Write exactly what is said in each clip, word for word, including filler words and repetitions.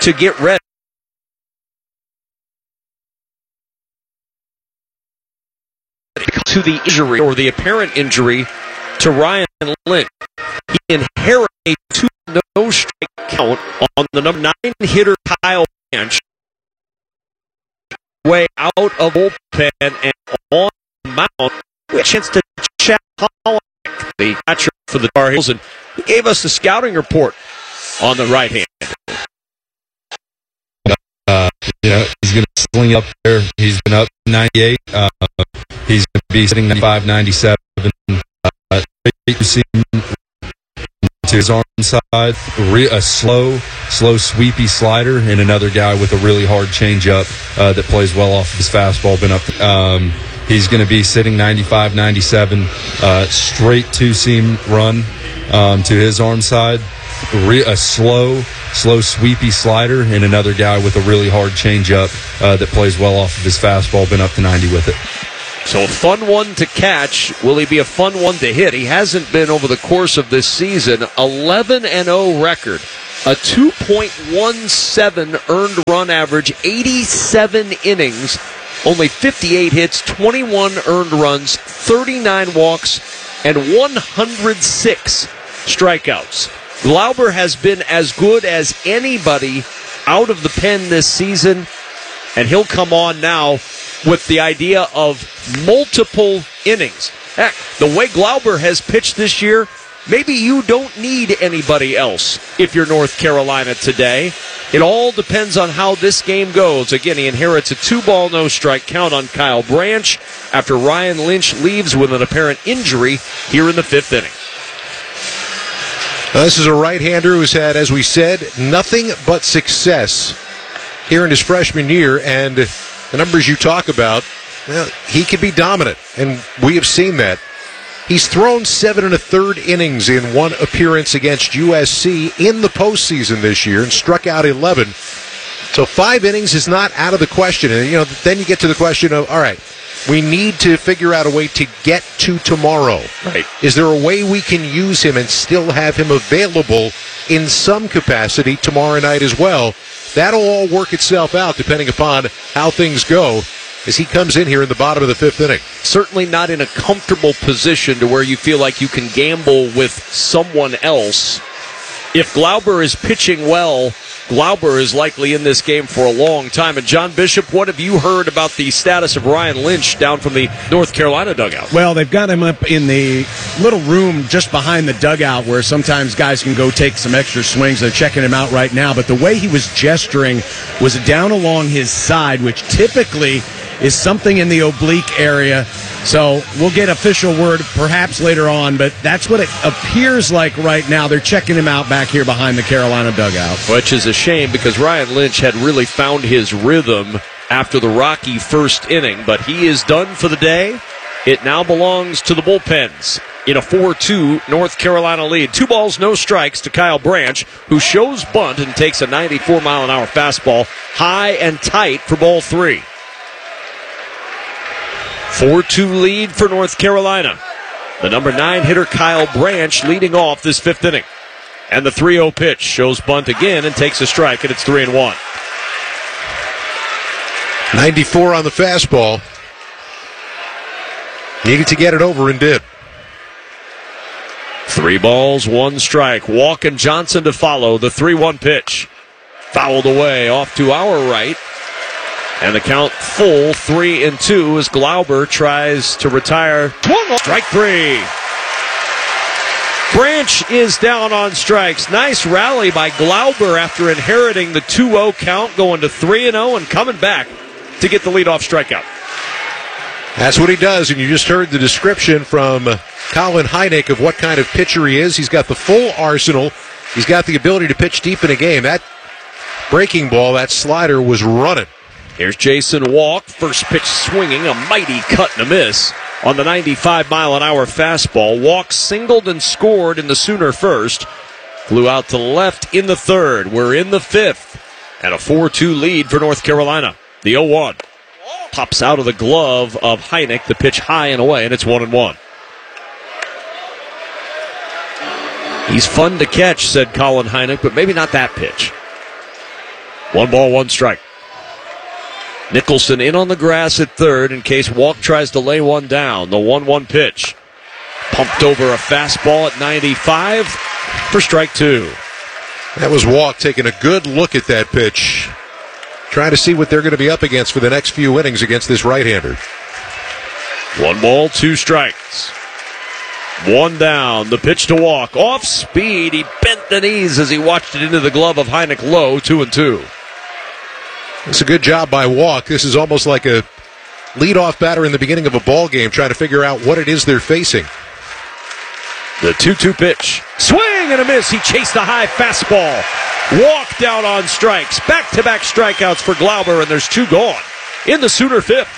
to get ready to the injury or the apparent injury to Ryan Lynch. He inherited a two no strike count on the number nine hitter Kyle Branch, way out of bullpen and on the mound. We had a chance to chat Holland, the catcher for the Tar Heels, and he gave us the scouting report on the right hand. Uh, you know, he's going to sling up there. He's been up ninety-eight. Uh, he's going to be sitting ninety-five, ninety-seven. Uh, you see him to his arm side, a slow, slow, sweepy slider, and another guy with a really hard changeup uh, that plays well off of his fastball. Been up. Um, he's going to be sitting ninety-five, ninety-seven, uh, straight two-seam run um, to his arm side. A slow, slow, sweepy slider, and another guy with a really hard changeup uh, that plays well off of his fastball. Been up to ninety with it. So a fun one to catch. Will he be a fun one to hit? He hasn't been over the course of this season. eleven and oh record, a two point one seven earned run average, eighty-seven innings, only fifty-eight hits, twenty-one earned runs, thirty-nine walks, and one hundred six strikeouts. Glauber has been as good as anybody out of the pen this season, and he'll come on now with the idea of multiple innings. Heck, the way Glauber has pitched this year, maybe you don't need anybody else if you're North Carolina today. It all depends on how this game goes. Again, he inherits a two-ball, no-strike count on Kyle Branch after Ryan Lynch leaves with an apparent injury here in the fifth inning. Now, this is a right-hander who's had, as we said, nothing but success here in his freshman year, and the numbers you talk about, well, he can be dominant, and we have seen that. He's thrown seven and a third innings in one appearance against U S C in the postseason this year and struck out eleven. So five innings is not out of the question. And, you know, then you get to the question of, all right, we need to figure out a way to get to tomorrow. Right. Is there a way we can use him and still have him available in some capacity tomorrow night as well? That'll all work itself out depending upon how things go as he comes in here in the bottom of the fifth inning. Certainly not in a comfortable position to where you feel like you can gamble with someone else. If Glauber is pitching well, Glauber is likely in this game for a long time. And John Bishop, what have you heard about the status of Ryan Lynch down from the North Carolina dugout? Well, they've got him up in the little room just behind the dugout where sometimes guys can go take some extra swings. They're checking him out right now. But the way he was gesturing was down along his side, which typically is something in the oblique area. So we'll get official word perhaps later on, but that's what it appears like right now. They're checking him out back here behind the Carolina dugout. Which is a shame because Ryan Lynch had really found his rhythm after the rocky first inning, but he is done for the day. It now belongs to the bullpens in a four two North Carolina lead. Two balls, no strikes to Kyle Branch, who shows bunt and takes a ninety-four mile an hour fastball high and tight for ball three. four two lead for North Carolina. The number nine hitter Kyle Branch leading off this fifth inning. And the three oh pitch shows bunt again and takes a strike, and it's three and one. ninety-four on the fastball. Needed to get it over and did. Three balls, one strike. Walk and Johnson to follow. The three one pitch. Fouled away off to our right. And the count full, three and two, as Glauber tries to retire. Strike three. Branch is down on strikes. Nice rally by Glauber after inheriting the two oh count, going to three and oh and coming back to get the leadoff strikeout. That's what he does, and you just heard the description from Colin Hynek of what kind of pitcher he is. He's got the full arsenal. He's got the ability to pitch deep in a game. That breaking ball, that slider was running. Here's Jason Walk, first pitch swinging, a mighty cut and a miss on the ninety-five mile an hour fastball. Walk singled and scored in the Sooner first. Flew out to left in the third. We're in the fifth. And a four two lead for North Carolina. The oh one. Pops out of the glove of Hynek. The pitch high and away, and it's one and one. He's fun to catch, said Colin Hynek, but maybe not that pitch. One ball, one strike. Nicholson in on the grass at third in case Walk tries to lay one down. The one one pitch. Pumped over a fastball at ninety-five for strike two. That was Walk taking a good look at that pitch, trying to see what they're going to be up against for the next few innings against this right-hander. One ball, two strikes. One down. The pitch to Walk. Off speed. He bent the knees as he watched it into the glove of Heineck low. Two and two. It's a good job by Walk. This is almost like a leadoff batter in the beginning of a ball game trying to figure out what it is they're facing. The two two pitch. Swing and a miss. He chased the high fastball. Walk down on strikes. Back-to-back strikeouts for Glauber, and there's two gone in the Sooner fifth.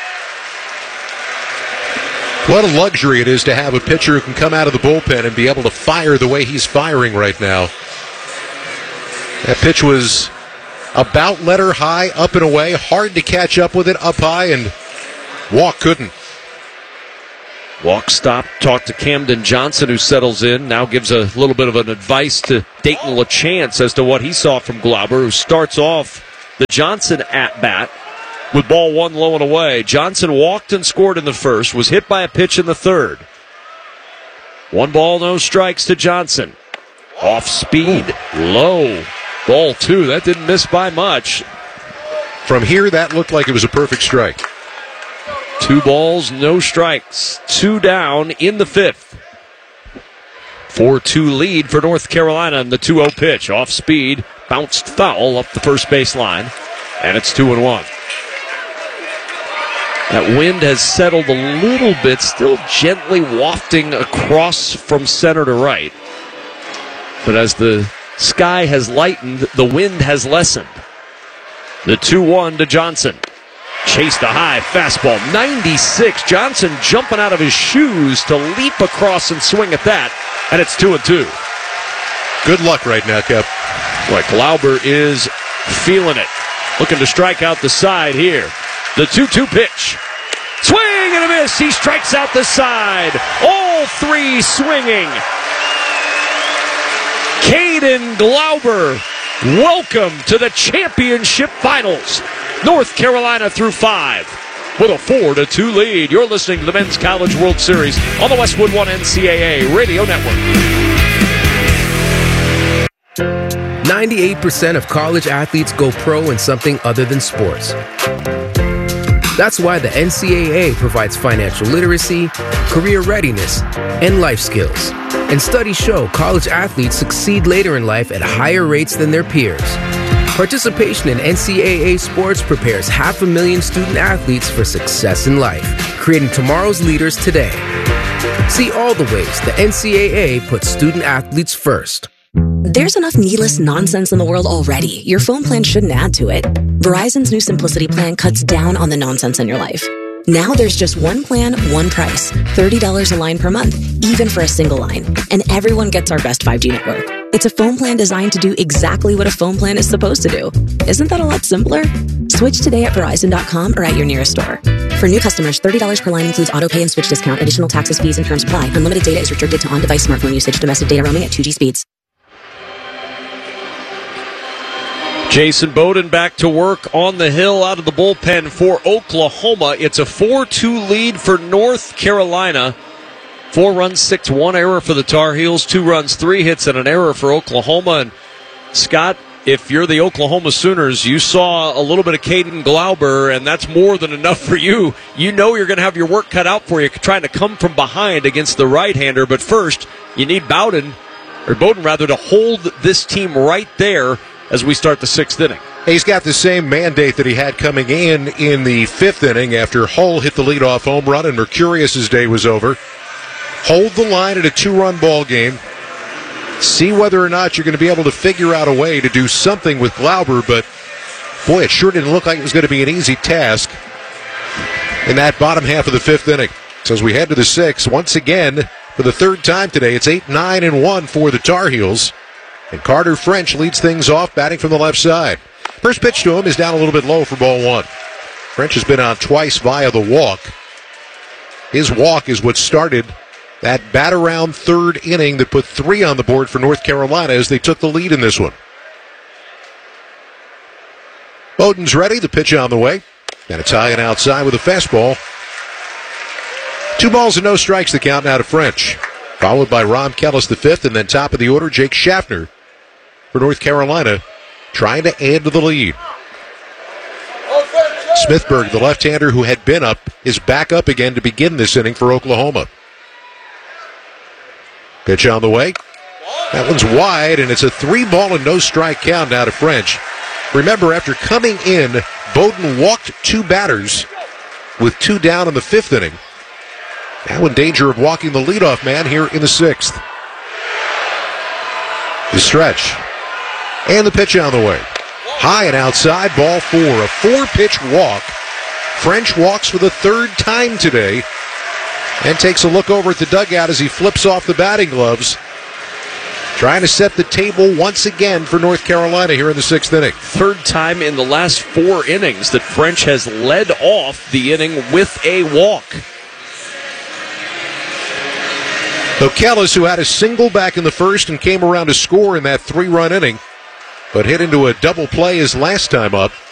What a luxury it is to have a pitcher who can come out of the bullpen and be able to fire the way he's firing right now. That pitch was about letter high, up and away. Hard to catch up with it up high, and Walk couldn't. Walk stopped, talked to Camden Johnson, who settles in, now gives a little bit of an advice to Dayton LaChance as to what he saw from Glauber, who starts off the Johnson at-bat with ball one low and away. Johnson walked and scored in the first, was hit by a pitch in the third. One ball, no strikes to Johnson. Off speed, low. Ball two, that didn't miss by much. From here, that looked like it was a perfect strike. Two balls, no strikes. Two down in the fifth. four two lead for North Carolina in the two oh pitch. Off speed, bounced foul up the first base line, and it's two and one. That wind has settled a little bit, still gently wafting across from center to right. But as the sky has lightened, the wind has lessened. The two one to Johnson. Chased the high fastball, ninety-six. Johnson jumping out of his shoes to leap across and swing at that, and it's two and two. Good luck right now, Kev. Boy, Glauber is feeling it. Looking to strike out the side here. The two two pitch. Swing and a miss. He strikes out the side. All three swinging. Caden Glauber, welcome to the championship finals. North Carolina through five with a four to two lead. You're listening to the Men's College World Series on the Westwood One N C double A Radio Network. ninety-eight percent of college athletes go pro in something other than sports. That's why the N C double A provides financial literacy, career readiness, and life skills. And studies show college athletes succeed later in life at higher rates than their peers. Participation in N C double A sports prepares half a million student athletes for success in life, creating tomorrow's leaders today. See all the ways the N C double A puts student athletes first. There's enough needless nonsense in the world already. Your phone plan shouldn't add to it. Verizon's new Simplicity plan cuts down on the nonsense in your life. Now there's just one plan, one price. thirty dollars a line per month, even for a single line. And everyone gets our best five G network. It's a phone plan designed to do exactly what a phone plan is supposed to do. Isn't that a lot simpler? Switch today at Verizon dot com or at your nearest store. For new customers, thirty dollars per line includes auto pay and switch discount. Additional taxes, fees, and terms apply. Unlimited data is restricted to on-device smartphone usage. Domestic data roaming at two G speeds. Jason Bowden back to work on the hill out of the bullpen for Oklahoma. It's a four two lead for North Carolina. Four runs, six, one error for the Tar Heels. Two runs, three hits, and an error for Oklahoma. And Scott, if you're the Oklahoma Sooners, you saw a little bit of Caden Glauber, and that's more than enough for you. You know you're going to have your work cut out for you trying to come from behind against the right-hander. But first, you need Bowden, or Bowden rather, to hold this team right there as we start the sixth inning. He's got the same mandate that he had coming in in the fifth inning after Hull hit the leadoff home run and Mercurius' day was over. Hold the line at a two-run ball game. See whether or not you're going to be able to figure out a way to do something with Glauber, but boy, it sure didn't look like it was going to be an easy task in that bottom half of the fifth inning. So as we head to the sixth, once again, for the third time today, it's eight nine and one for the Tar Heels. And Carter French leads things off, batting from the left side. First pitch to him is down a little bit low for ball one. French has been on twice via the walk. His walk is what started that bat-around third inning that put three on the board for North Carolina as they took the lead in this one. Bowden's ready. The pitch on the way. And it's high and outside with a fastball. Two balls and no strikes, the count now to French. Followed by Ron Kellis, the fifth, and then top of the order, Jake Schaffner for North Carolina, trying to add to the lead. Smithburg, the left-hander who had been up, is back up again to begin this inning for Oklahoma. Pitch on the way. That one's wide, and it's a three-ball and no strike count now to French. Remember, after coming in, Bowden walked two batters with two down in the fifth inning. Now in danger of walking the leadoff man here in the sixth. The stretch. And the pitch on the way. High and outside, ball four. A four-pitch walk. French walks for the third time today and takes a look over at the dugout as he flips off the batting gloves. Trying to set the table once again for North Carolina here in the sixth inning. Third time in the last four innings that French has led off the inning with a walk. Kellis, who had a single back in the first and came around to score in that three-run inning, but hit into a double play his last time up.